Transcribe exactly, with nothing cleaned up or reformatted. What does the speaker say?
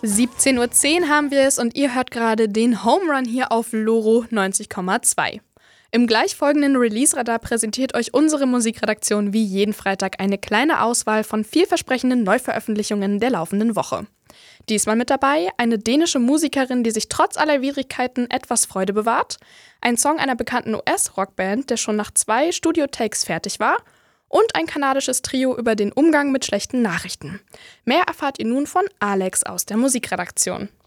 siebzehn Uhr zehn haben wir es und ihr hört gerade den Home Run hier auf Loro neunzig Komma zwei. Im gleich folgenden Release-Radar präsentiert euch unsere Musikredaktion wie jeden Freitag eine kleine Auswahl von vielversprechenden Neuveröffentlichungen der laufenden Woche. Diesmal mit dabei eine dänische Musikerin, die sich trotz aller Widrigkeiten etwas Freude bewahrt, ein Song einer bekannten U S-Rockband, der schon nach zwei Studio-Takes fertig war, und ein kanadisches Trio über den Umgang mit schlechten Nachrichten. Mehr erfahrt ihr nun von Alex aus der Musikredaktion.